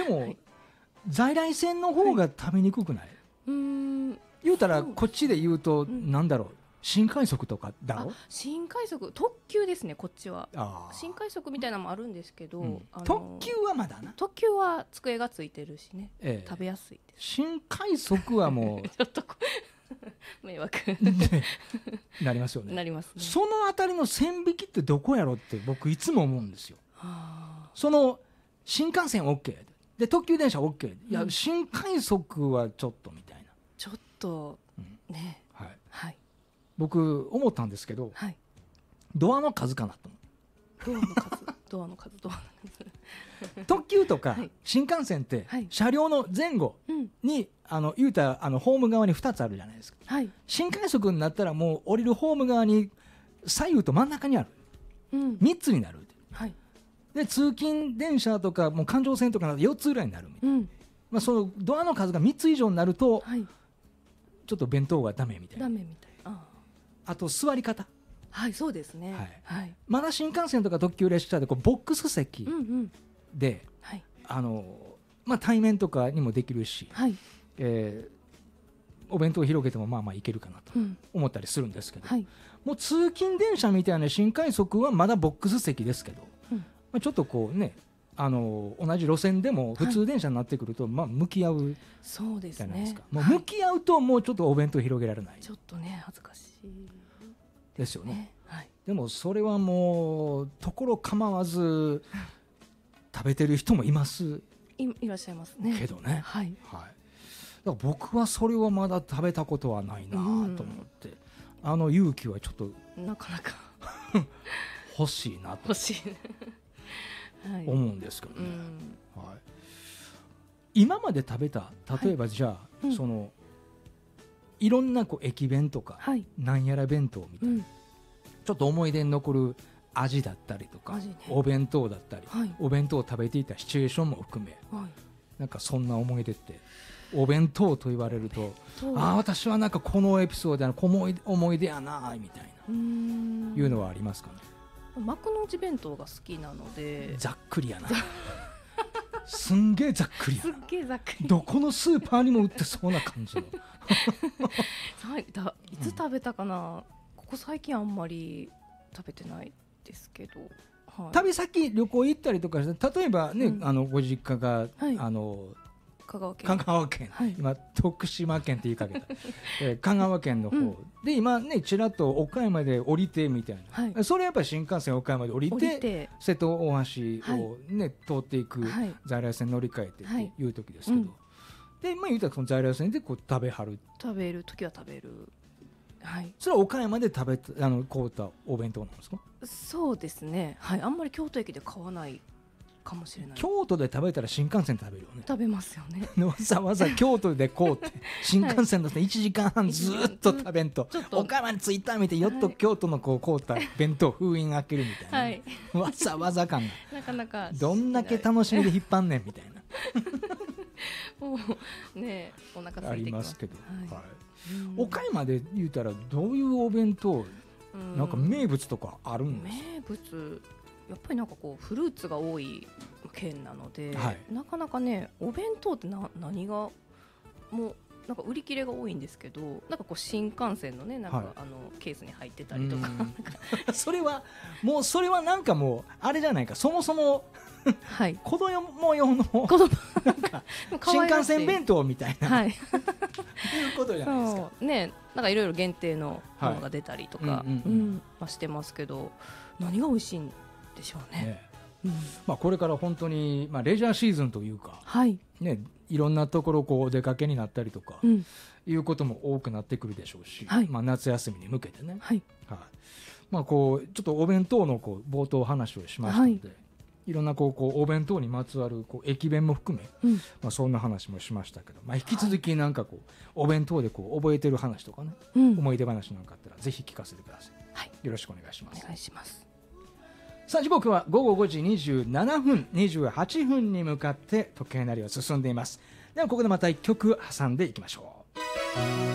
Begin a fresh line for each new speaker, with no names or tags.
も、
はい、
在来線の方が食べにくくない、言うたらこっちで言うと、なんだろう、新快速とかだろ。
新快速、特急ですね、こっちは。
あ
新快速みたいなのもあるんですけど、
特急はまだな。
特急は机がついてるしね、食べやすいです。
新快速はもう
ちょっと迷惑
なりますよね。
なりますね。
そのあたりの線引きってどこやろって僕いつも思うんですよ。その新幹線 OK で特急電車 OK、いや新快速はちょっとみたいな、
ちょっとね、
はい
はい、
僕思ったんですけど、
はい、
ドアの数かなと思う。
ドアの数
特急とか
はい
新幹線って
はい
車両の前後に、言うたらホーム側に2つあるじゃないですか。
はい、
新快速になったらもう降りるホーム側に左右と真ん中にある、3つになる、
はい、
で通勤電車とかもう環状線とかなど4つぐらいになるみたいな、そのドアの数が3つ以上になると、
はい、
ちょっと弁当がダメみたいな。
ダメみたい。
あと座り方、
はい、そうですね。
はい
はい、
まだ新幹線とか特急列車でこうボックス席で、
はい、
対面とかにもできるし、
はい、
お弁当を広げてもまあまあいけるかなと思ったりするんですけど、
はい、
もう通勤電車みたいな新快速はまだボックス席ですけど、ちょっとこうね、同じ路線でも普通電車になってくると、まあ向き合うじゃないですか。もう向き合うともうちょっとお弁当広げられない、
ちょっとね恥ずかしい
ですよね。
はい、
でもそれはもうところ構わず食べてる人もいます
いらっしゃいますね
けどね。
はい、
だから僕はそれはまだ食べたことはないなと思って、勇気はちょっと
なかなか
欲しいなと思うんですけどね。今まで食べた、例えばじゃあ、そのいろんなこう駅弁とか、なんやら弁当みたいな、ちょっと思い出に残る味だったりとか、お弁当だったり、お弁当を食べていたシチュエーションも含め、なんかそんな思い出って、お弁当と言われると、私はなんかこのエピソードで思い出やなみたいないうのはありますかね。
幕の内弁当が好きなので。
ざっくりやなすんげえざっくりやな。
すっげえざっくり。
どこのスーパーにも売ってそうな感じの
いつ食べたかな、ここ最近あんまり食べてないですけど、
旅先旅行行ったりとかして、例えばね、ご実家が、香川県、今徳島県って言いかけた香川県の方、で今ねちらっと岡山で降りてみたいな、それやっぱり新幹線岡山で降りて瀬戸大橋をね、通っていく在来線乗り換えてっていう時ですけど、で言うたらその在来線でこう食べる
時は食べる。
それは岡山で買うたお弁当なんですか？
そうですね、あんまり京都駅で買わないかもしれない。
京都で食べたら新幹線で食べるよね。
食べますよね
わざわざ京都で買うて新幹線だって1時間半ずっと食べんと、岡山に着いたみたいよっと京都のこう買うた弁当封印開けるみたいな、わざわざ感が
なかなか
どんだけ楽しみで引っ張んねんみたいな
もうねお腹空いてきます。
ありますけど、岡山で言うたらどういうお弁当、なんか名物とかあるんですか？
名物やっぱりなんかこうフルーツが多い県なので、なかなかねお弁当って何がもうなんか売り切れが多いんですけど、なんかこう新幹線のねなんか、ケースに入ってたりとか
それはなんかもうあれじゃないか、そもそも子供用のなんか新幹線弁当みたいないうことじゃないですか。
ね、なんかいろいろ限定のものが出たりとかしてますけど、何が美味しいんでしょうね。
これから本当にレジャーシーズンというか、ね、いろんなところこうお出かけになったりとか、いうことも多くなってくるでしょうし、夏休みに向けてね、こうちょっとお弁当のこう冒頭話をしましたので、いろんなこうお弁当にまつわるこう駅弁も含め、そんな話もしましたけど、引き続きなんかこうお弁当でこう覚えてる話とかね、思い出話なんかあったらぜひ聞かせてください。よろしくお願いします。
お願いします。
さあ時刻は午後5時27分28分に向かって時計なりは進んでいます。ではここでまた1曲挟んでいきましょう。